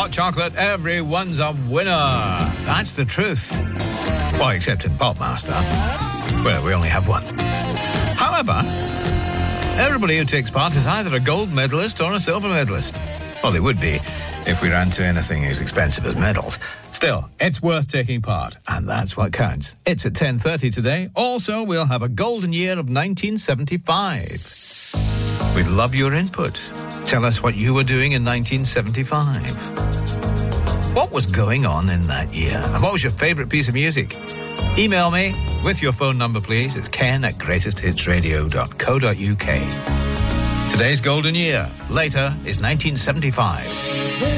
hot chocolate, everyone's a winner. That's the truth. Well, except in Popmaster, where we only have one. However, everybody who takes part is either a gold medalist or a silver medalist. Well, they would be if we ran to anything as expensive as medals. Still, it's worth taking part, and that's what counts. It's at 10:30 today. Also, we'll have a golden year of 1975. We'd love your input. Tell us what you were doing in 1975. What was going on in that year? And what was your favourite piece of music? Email me with your phone number, please. It's ken@greatesthitsradio.co.uk. Today's golden year. Later is 1975.